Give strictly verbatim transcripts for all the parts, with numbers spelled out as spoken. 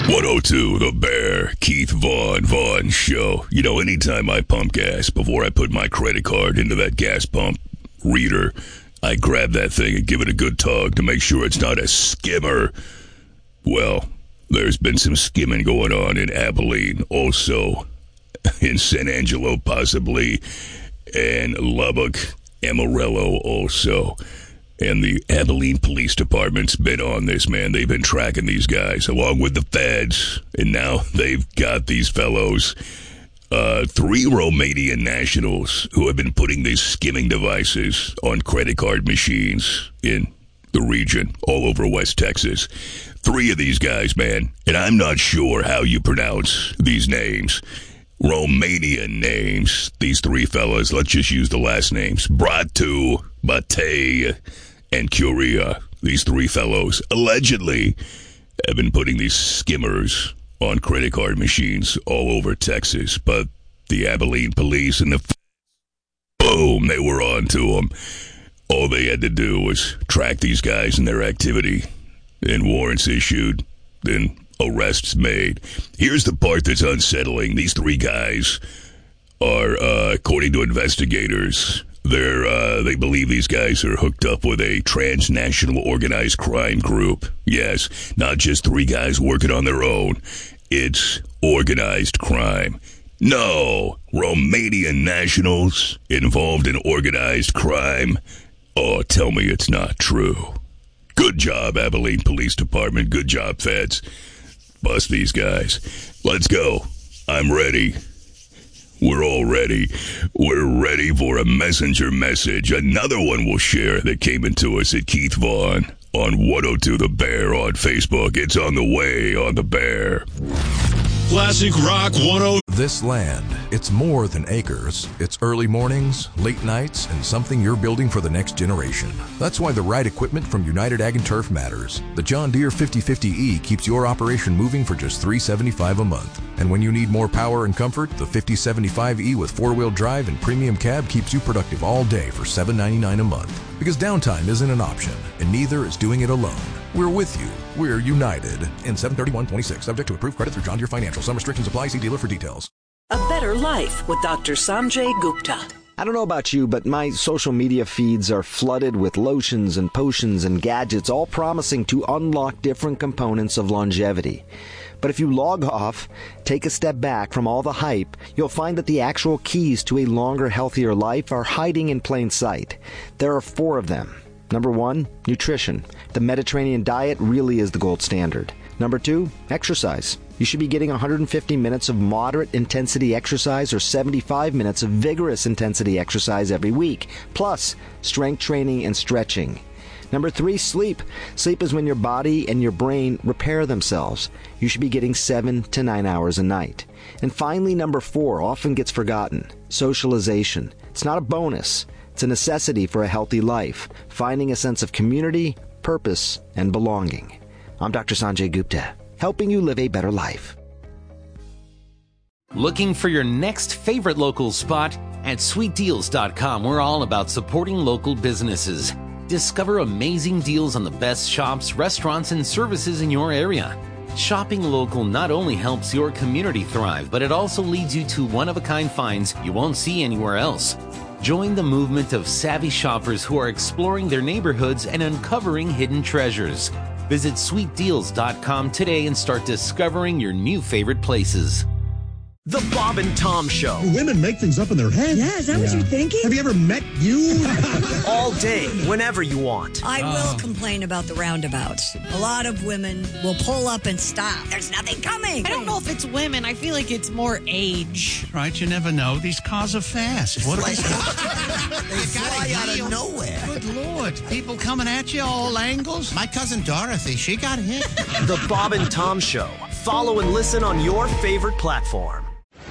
one oh two The Bear, Keith Vaughn, Vaughn Show. You know, anytime I pump gas, before I put my credit card into that gas pump reader, I grab that thing and give it a good tug to make sure it's not a skimmer. Well, there's been some skimming going on in Abilene, also in San Angelo, possibly, and Lubbock, Amarillo, also. And the Abilene Police Department's been on this, man. They've been tracking these guys along with the feds. And now they've got these fellows, uh, three Romanian nationals who have been putting these skimming devices on credit card machines in the region all over West Texas. Three of these guys, man. And I'm not sure how you pronounce these names. Romanian names. These three fellas, let's just use the last names. Bratu, Bate, and Curia. These three fellows allegedly have been putting these skimmers on credit card machines all over Texas. But the Abilene police and the... Boom, they were on to them. All they had to do was track these guys and their activity. Then warrants issued. Then arrests made. Here's the part that's unsettling. These three guys are, uh, according to investigators, they're, uh, they believe these guys are hooked up with a transnational organized crime group. Yes, not just three guys working on their own. It's organized crime. No, Romanian nationals involved in organized crime. Oh, tell me it's not true. Good job, Abilene Police Department. Good job, feds. Bust these guys. Let's go. I'm ready. We're all ready. We're ready for a messenger message. Another one we'll share that came into us at Keith Vaughn on one oh two The Bear on Facebook. It's on the way on The Bear. Classic Rock one oh. This land, it's more than acres. It's early mornings, late nights, and something you're building for the next generation. That's why the right equipment from United Ag and Turf matters. The John Deere fifty fifty E keeps your operation moving for just three hundred seventy-five dollars a month. And when you need more power and comfort, the fifty seventy-five E with four-wheel drive and premium cab keeps you productive all day for seven ninety-nine a month. Because downtime isn't an option, and neither is doing it alone. We're with you. We're united. In seven thirty-one twenty-six, subject to approved credit through John Deere Financial. Some restrictions apply. See dealer for details. A Better Life with Doctor Sanjay Gupta. I don't know about you, but my social media feeds are flooded with lotions and potions and gadgets, all promising to unlock different components of longevity. But if you log off, take a step back from all the hype, you'll find that the actual keys to a longer, healthier life are hiding in plain sight. There are four of them. Number one, nutrition. The Mediterranean diet really is the gold standard. Number two, exercise. You should be getting one hundred fifty minutes of moderate intensity exercise or seventy-five minutes of vigorous intensity exercise every week, plus strength training and stretching. Number three, sleep. Sleep is when your body and your brain repair themselves. You should be getting seven to nine hours a night. And finally, number four, often gets forgotten, socialization. It's not a bonus. It's a necessity for a healthy life, finding a sense of community, purpose, and belonging. I'm Doctor Sanjay Gupta, helping you live a better life. Looking for your next favorite local spot? At sweet deals dot com, we're all about supporting local businesses. Discover amazing deals on the best shops, restaurants, and services in your area. Shopping local not only helps your community thrive, but it also leads you to one-of-a-kind finds you won't see anywhere else. Join the movement of savvy shoppers who are exploring their neighborhoods and uncovering hidden treasures. Visit sweet deals dot com today and start discovering your new favorite places. The Bob and Tom Show. Women make things up in their head. Yeah, is that yeah. what you're thinking? Have you ever met you? All day, whenever you want. I will oh. complain about the roundabouts. A lot of women will pull up and stop. There's nothing coming. I don't know if it's women. I feel like it's more age. Right, you never know. These cars are fast. What they fly out of nowhere. Good Lord. People coming at you all angles. My cousin Dorothy, she got hit. The Bob and Tom Show. Follow and listen on your favorite platform.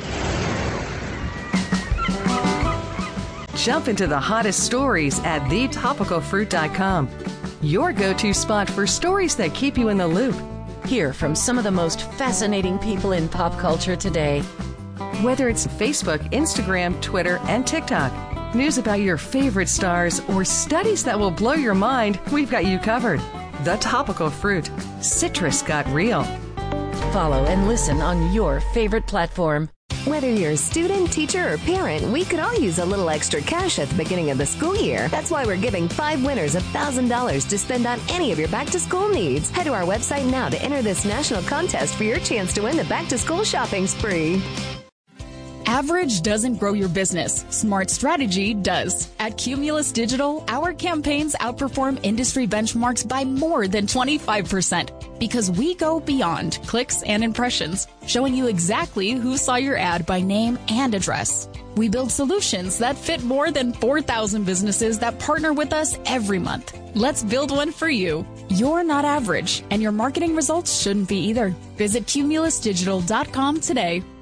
Jump into the hottest stories at the topical fruit dot com. Your go-to spot for stories that keep you in the loop. Hear from some of the most fascinating people in pop culture today. Whether it's Facebook, Instagram, Twitter, and TikTok, news about your favorite stars, or studies that will blow your mind, we've got you covered. The Topical Fruit. Citrus got real. Follow and listen on your favorite platform. Whether you're a student, teacher, or parent, we could all use a little extra cash at the beginning of the school year. That's why we're giving five winners one thousand dollars to spend on any of your back-to-school needs. Head to our website now to enter this national contest for your chance to win the back-to-school shopping spree. Average doesn't grow your business. Smart strategy does. At Cumulus Digital, our campaigns outperform industry benchmarks by more than twenty-five percent because we go beyond clicks and impressions, showing you exactly who saw your ad by name and address. We build solutions that fit more than four thousand businesses that partner with us every month. Let's build one for you. You're not average, and your marketing results shouldn't be either. Visit cumulus digital dot com today.